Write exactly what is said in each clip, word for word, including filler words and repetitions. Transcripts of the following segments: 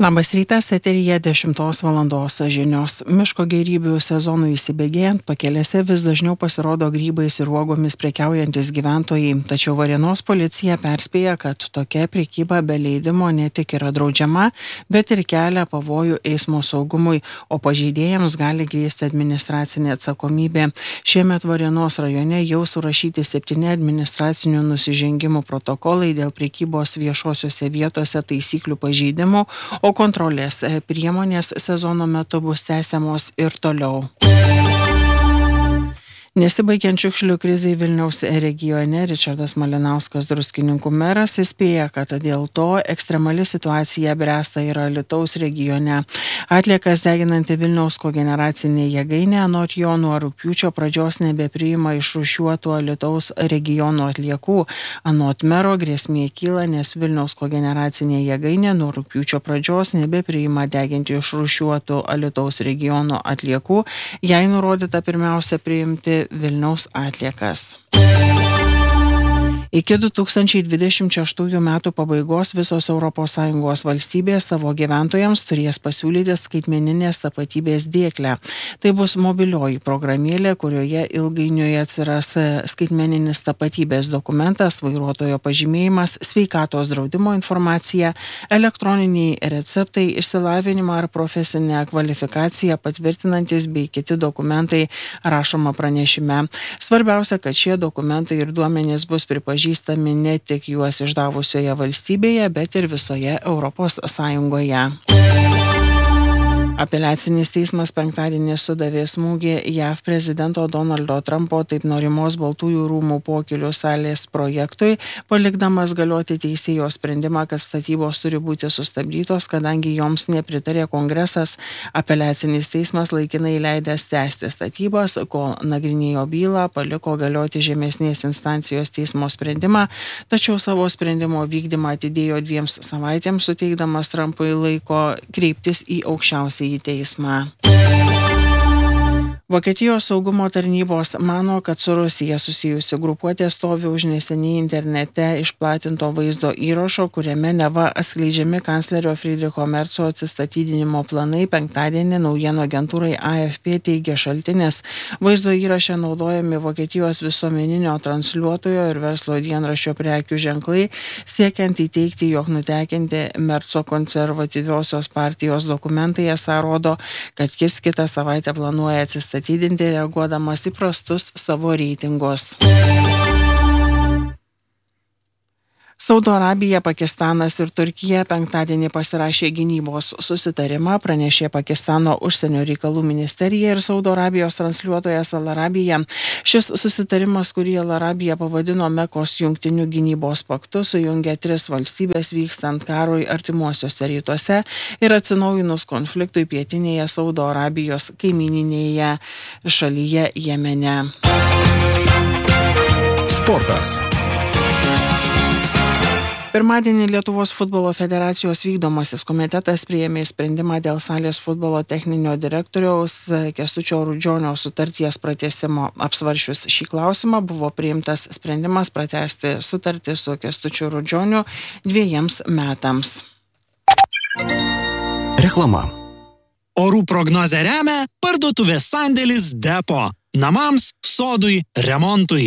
Labas rytas, eteryje dešimtos valandos žinios. Miško gėrybių sezonui įsibėgėjant pakelėse vis dažniau pasirodo grybais ir uogomis prekiaujantis gyventojai. Tačiau Varėnos policija perspėja, kad tokia prekyba be leidimo ne tik yra draudžiama, bet ir kelia pavojų eismo saugumui, o pažeidėjams gali grėsti administracinė atsakomybė. Šiemet Varėnos rajone jau surašyti septyni administracinių nusižengimų protokolai dėl prekybos viešosiose vietose taisyklių pažeidimų, o kontrolės priemonės sezono metu bus tęsiamos ir toliau. Nesibaigiant šiukšlių krizei Vilniaus regione, Ričardas Malinauskas, Druskininkų meras, įspėja, kad dėl to ekstremali situacija bręsta ir Alytaus regione. Atliekas deginanti Vilniaus kogeneracinė jėgainė anot jo nuo rugpjūčio pradžios nebepriima išrūšiuotų Alytaus regiono atliekų. Anot mero grėsmė kyla, nes Vilniaus kogeneracinė jėgainė nuo rugpjūčio pradžios nebepriima deginti išrūšiuotų Alytaus regiono atliekų, jai nurodyta pirmiausia priimti Vilniaus atliekas. Iki du tūkstančiai dvidešimt šeštųjų metų pabaigos visos Europos Sąjungos valstybės savo gyventojams turės pasiūlyti skaitmeninės tapatybės dėklę. Tai bus mobilioji programėlė, kurioje ilgainiui atsiras skaitmeninis tapatybės dokumentas, vairuotojo pažymėjimas, sveikatos draudimo informacija, elektroniniai receptai, išsilavinimą ar profesinę kvalifikaciją patvirtinantis bei kiti dokumentai, rašoma pranešime. Svarbiausia, kad šie dokumentai ir duomenys bus pripažįstami pažįstami ne tik juos išdavusioje valstybėje, bet ir visoje Europos Sąjungoje. Apeliacinis teismas penktadienį sudavė smūgį J A V prezidento Donaldo Trumpo taip norimos Baltųjų rūmų pokylių salės projektui, palikdamas galioti teisėjo sprendimą, kad statybos turi būti sustabdytos, kadangi joms nepritarė kongresas. Apeliacinis teismas laikinai leidęs tęsti statybas, kol nagrinėjo bylą, paliko galioti žemesnės instancijos teismo sprendimą, tačiau savo sprendimo vykdymą atidėjo dviems savaitėms, suteikdamas Trumpui laiko kreiptis į aukščiausią į teismą. Vokietijos saugumo tarnybos mano, kad su Rusija susijusi grupuotė stovi už neseniai internete išplatinto vaizdo įrašo, kuriame neva atskleidžiami kanclerio Friedricho Merco atsistatydinimo planai. Penktadienį naujienų agentūrai A F P teigė šaltinis. Vaizdo įraše naudojami Vokietijos visuomeninio transliuotojo ir verslo dienraščio prekių ženklai, siekiant įteikti, jog nutekinti Merco konservatyviosios partijos dokumentai esą rodo, kad jis kitą savaitę planuoja atsistatydinti atidinti reaguodamas į prastus savo reitingus. Saudo Arabija, Pakistanas ir Turkija penktadienį pasirašė gynybos susitarimą, pranešė Pakistano užsienio reikalų ministerija ir Saudo Arabijos transliuotojas Al Arabija. Šis susitarimas, kurį Al Arabija pavadino Mekos jungtinių gynybos paktu, sujungia tris valstybės vykstant karui artimuosiuose rytuose ir atsinaujinus konfliktui pietinėje Saudo Arabijos kaimyninėje šalyje Jemene. Sportas. Pirmadienį Lietuvos futbolo federacijos vykdomasis komitetas priėmė sprendimą dėl salės futbolo techninio direktoriaus Kęstučio Rudžionio sutarties pratęsimo. Apsvaršius šį klausimą buvo priimtas sprendimas pratęsti sutartį su Kęstučiu Rudžioniu dviejiems metams. Reklama. Orų prognozę remia parduotuvės sandėlis Depo. Namams, sodui, remontui.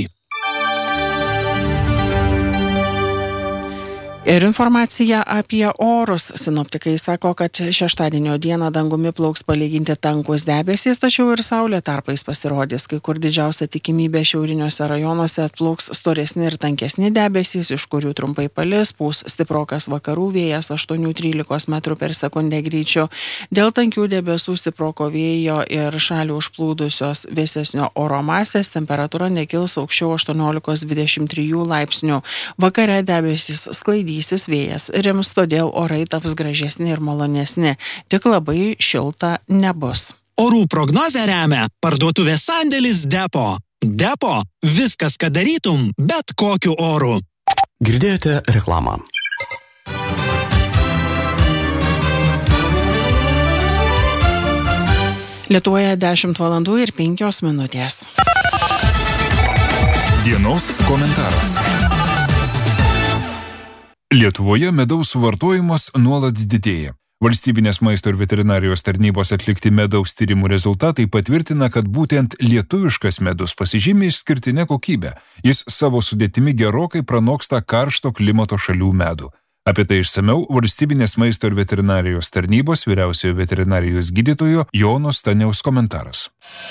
Ir informacija apie orus. Sinoptikai sako, kad šeštadienio dieną dangumi plauks palyginti tankus debesys, tačiau ir saulė tarpais pasirodys. Kai kur didžiausia tikimybė šiauriniuose rajonuose atplauks storesni ir tankesni debesys, iš kurių trumpai palis, pūs stiprokas vakarų vėjas aštuoni trylika metrų per sekundę greičiu. Dėl tankių debesų stiproko vėjo ir šalį užplūdusios vėsesnio oro masės temperatūra nekils aukščiau aštuoniolika dvidešimt trijų laipsnių. Vakare debesys sklaidys. Vėjas rims, todėl orai taps gražesni ir malonesni, tik labai šilta nebus. Orų prognozę remia parduotuvės sandėlis Depo. Depo – viskas, ką darytum, bet kokiu oru. Girdėjote reklamą. Lietuvoje dešimt valandų ir penkios minutės. Dienos komentaras. Lietuvoje medaus suvartojimas nuolat didėja. Valstybinės maisto ir veterinarijos tarnybos atlikti medaus tyrimų rezultatai patvirtina, kad būtent lietuviškas medus pasižymi išskirtinę kokybę. Jis savo sudėtimi gerokai pranoksta karšto klimato šalių medų. Apie tai išsamiau Valstybinės maisto ir veterinarijos tarnybos vyriausiojo veterinarijos gydytojo Jono Staniaus komentaras.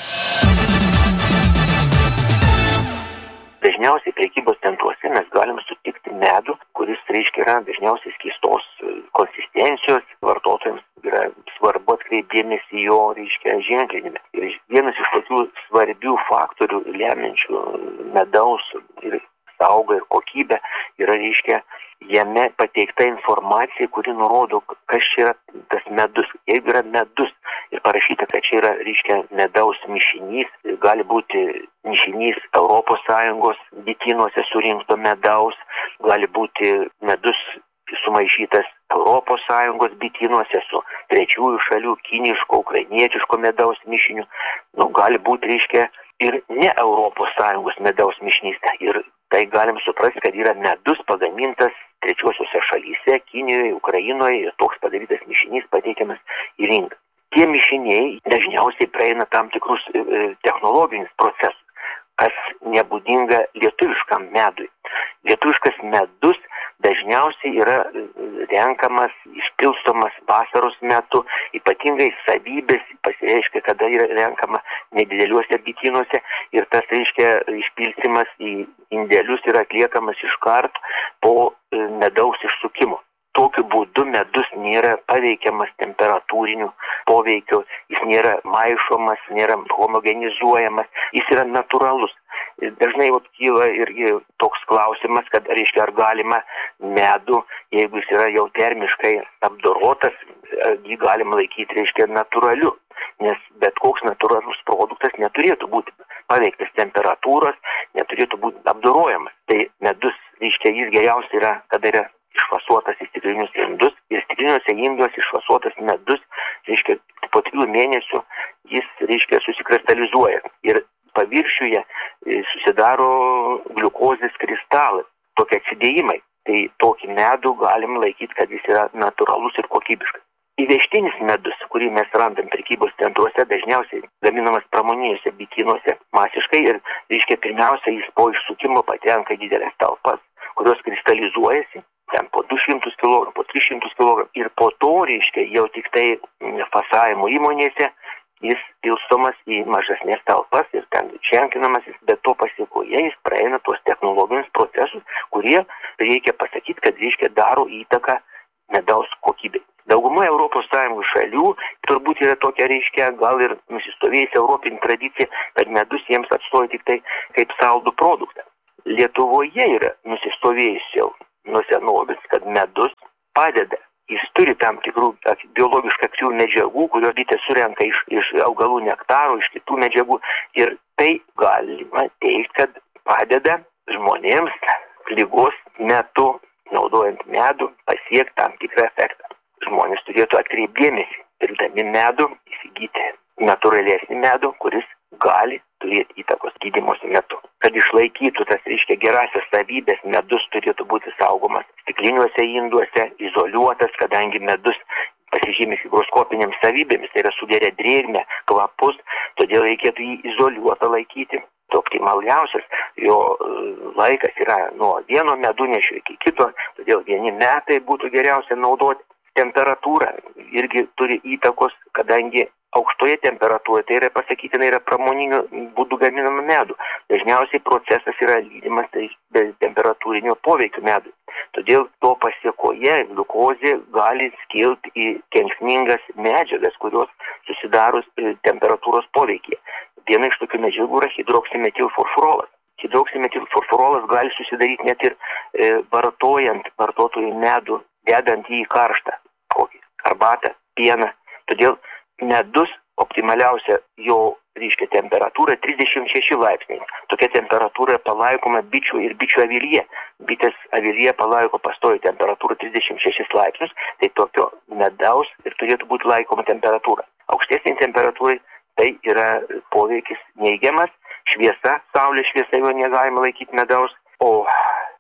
Dažniausiai prekybos centruose mes galim sutikti medų, kuris, reiškia, yra dažniausiai skystos konsistencijos. Vartotojams yra svarbu atkreipti dėmesį jo, reiškia, ženklinime. Ir vienas iš tokių svarbių faktorių lemiančių medaus ir saugą ir kokybę yra, reiškia, jame pateikta informacija, kuri nurodo, kas čia yra tas medus. Jeigu yra medus ir parašyta, kad čia yra, reiškia, medaus mišinys, gali būti mišinys Europos Sąjungos bitynuose surinkto medaus, gali būti medus sumaišytas Europos Sąjungos bitynuose su trečiųjų šalių kiniško, ukrainietiško medaus mišiniu, nu, gali būti, reiškia, ir ne Europos Sąjungos medaus mišinys. Ir tai galim suprasti, kad yra medus pagamintas trečiosiuose šalyse, Kinijoje, Ukrainoje, ir toks padarytas mišinys pateikiamas į rinką. Tie mišiniai dažniausiai praeina tam tikrus e, technologinius procesus, kas nebūdinga lietuviškam medui. Lietuviškas medus dažniausiai yra renkamas, išpilstomas vasaros metu, ypatingai savybės pasireiškia, kada yra renkama nedideliuose bitynuose, ir tas, reiškia, išpilstymas į indelius yra atliekamas iš karto po medaus išsukimo. Tokiu būdu medus nėra paveikiamas temperatūriniu poveikiu, jis nėra maišomas, nėra homogenizuojamas, jis yra natūralus. Ir dažnai vat, kyla irgi toks klausimas, kad, reiškia, ar galima medų, jeigu jis yra jau termiškai apdorotas, jį galima laikyti, reiškia, natūraliu, nes bet koks natūralus produktas neturėtų būti paveiktas temperatūros, neturėtų būti apdorojamas. Tai medus, reiškia, jis geriausiai yra, kada yra išfasuotas į stiklinius indus, ir stikliniuose induose išfasuotas medus, reiškia, po trijų mėnesių jis, reiškia, susikristalizuoja ir paviršiuje susidaro gliukozės kristalai, tokie atsidėjimai. Tai tokį medų galim laikyti, kad jis yra natūralus ir kokybiškas. Įvežtinis medus, kurį mes randam prekybos centruose, dažniausiai gaminamas pramoniniuose bitynuose masiškai ir, reiškia, pirmiausia, jis po išsukimo patenka į didelės talpas, kurios kristalizuojasi, ten po du šimtus kilogramų, po tris šimtus kilogramų, ir po to, reiškia, jau tik tai fasavimo įmonėse jis pilstomas į mažesnės talpas ir ten ženklinamas, bet to pasiekoje jis praeina tuos technologinius procesus, kurie, reikia pasakyti, kad, reiškia, daro įtaką medaus kokybei. Dauguma Europos Sąjungos šalių turbūt yra tokia, reiškia, gal ir nusistovėjusi europinė tradicija, kad medus jiems atstoja tik tai kaip saldų produktą. Lietuvoje yra nusistovėjusi jau nuo senovės, kad medus padeda. Jis turi tam tikrų biologiškai aktyvių medžiagų, kurios bitės surenka iš, iš augalų nektaro, iš kitų medžiagų. Ir tai galima teikti, kad padeda žmonėms ligos metu, naudojant medų, pasiekti tam tikrą efektą. Žmonės turėtų atkreipti dėmesį, pirkdami medų, įsigyti natūralesnį medų, kuris gali turėti įtakos gydymosi metu. Kad išlaikytų tas, reiškia, gerasias savybės, medus turėtų būti saugomas stikliniuose induose, izoliuotas, kadangi medus pasižymi higroskopinėms savybėmis, tai yra sugeria drėgmę, kvapus, todėl reikėtų jį izoliuotą laikyti. Optimaliausias jo laikas yra nuo vieno medunešio iki kito, todėl vieni metai būtų geriausia naudoti. Temperatūra irgi turi įtakos, kadangi aukštoje temperatūroje, tai yra pasakytina, yra pramoniniu būdu gaminama medų. Dažniausiai procesas yra lydimas tai be temperatūrinio poveikio medui. Todėl to pasiekoje gliukozė gali skilti į kenksmingas medžiagas, kurios susidarus temperatūros poveikyje. Viena iš tokių medžiagų yra hidroksimetilfurfurolas. Hidroksimetilfurfurolas gali susidaryti net ir e, vartojant vartotojų medų, dedant jį į karštą, kokį arbatą, pieną. Todėl medus optimaliausia jo, reiškia, temperatūra trisdešimt šeši laipsniai. Tokia temperatūra palaikoma bičių ir bičių avilyje. Bitės avilyje palaiko pastovi temperatūra trisdešimt šešis laipsnius, tai tokio medaus ir turėtų būti laikoma temperatūra. Aukštesnė temperatūra tai yra poveikis neigiamas, šviesa, saulės šviesa jo negalima laikyti medaus, o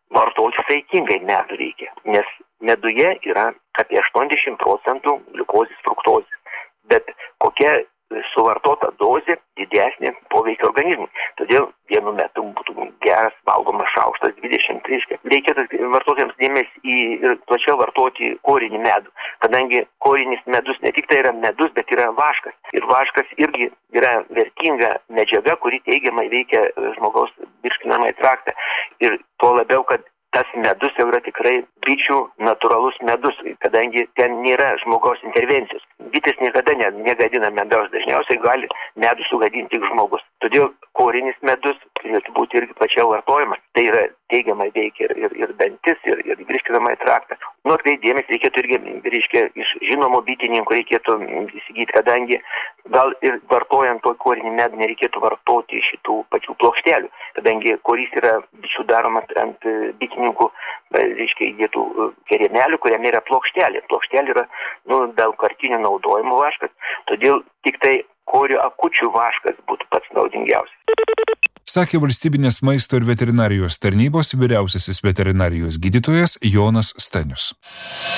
vartoti saikingai medų reikia, nes meduje yra apie aštuoniasdešimt procentų gliukozės, fruktozės, bet kokia suvartota dozė didesnė poveikia organizmui. Todėl vienu metu būtų geras valgomas šaukštas dvidešimt trisdešimt. Reikėtų vartotojams dėmesį į ir plačiau vartoti korinį medų, kadangi korinis medus ne tik tai yra medus, bet yra vaškas. Ir vaškas irgi yra vertinga medžiaga, kuri teigiamai veikia žmogaus virškinamąjį traktą. Ir tuo labiau, kad tas medus jau yra tikrai bičių natūralus medus, kadangi ten nėra žmogaus intervencijos. Bitės niekada ne, negadina medaus, dažniausiai gali medų sugadinti tik žmogus. Todėl korinis medus turėtų būti irgi plačiau vartojamas. Tai yra teigiamai veikia ir, ir, ir dantis, ir, ir virškinamąjį traktą. Nu, atkreipti dėmesį reikėtų irgi, reiškia, iš žinomų bitininkų reikėtų įsigyti, kadangi gal ir vartojant to korinį medų nereikėtų vartoti šitų pačių plokštelių, kadangi korys yra bičių daromas ant bitininkų, reiškia, įdėtų kerėmelių, kuriame yra plokštelė. Plokštelė yra, nu, daugkartinio naudojimo vaškas, todėl tik tai korio akučių vaškas būtų pats naudingiausias. Sakė Valstybinės maisto ir veterinarijos tarnybos vyriausiasis veterinarijos gydytojas Jonas Stanius.